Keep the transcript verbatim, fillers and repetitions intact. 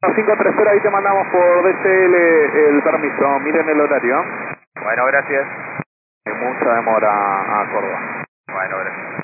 cinco tres cero, ahí te mandamos por D C L el permiso, miren el horario. Bueno, gracias. Hay mucha demora a Córdoba. Bueno, gracias.